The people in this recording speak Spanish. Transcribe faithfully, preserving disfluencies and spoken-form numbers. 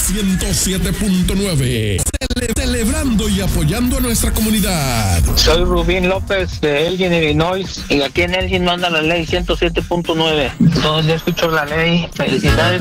ciento siete punto nueve. Cele- celebrando y apoyando a nuestra comunidad. Soy Rubín López de Elgin, Illinois, y aquí en Elgin manda la ley ciento siete punto nueve. Todos ya escucho la ley. Felicidades